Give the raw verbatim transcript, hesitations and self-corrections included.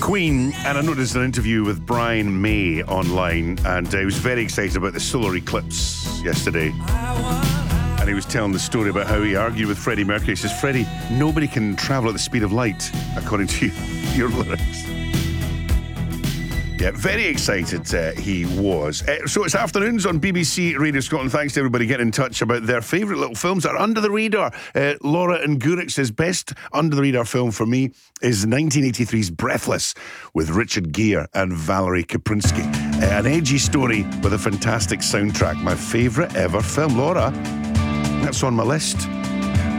Queen, and I noticed an interview with Brian May online, and uh, he was very excited about the solar eclipse yesterday. And he was telling the story about how he argued with Freddie Mercury. He says, Freddie, nobody can travel at the speed of light, according to your lyrics. Yeah, very excited uh, he was. Uh, so it's afternoons on B B C Radio Scotland. Thanks to everybody getting in touch about their favourite little films that are under the radar. Uh, Laura and Gurek says, best under the radar film for me is nineteen eighty-three's Breathless with Richard Gere and Valerie Kaprinsky. Uh, an edgy story with a fantastic soundtrack. My favourite ever film. Laura, that's on my list.